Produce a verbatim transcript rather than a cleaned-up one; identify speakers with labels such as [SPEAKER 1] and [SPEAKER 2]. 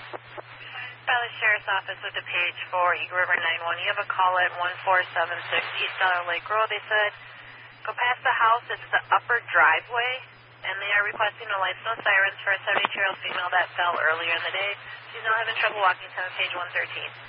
[SPEAKER 1] Valley Sheriff's Office with the page for Eagle River nine one. You have a call at one four seven six East Dollar Lake Road. They said, go past the house. It's the upper driveway, and they are requesting no lights, no sirens for a seventy-two-year-old female that fell earlier in the day. She's now having trouble walking to page one thirteen.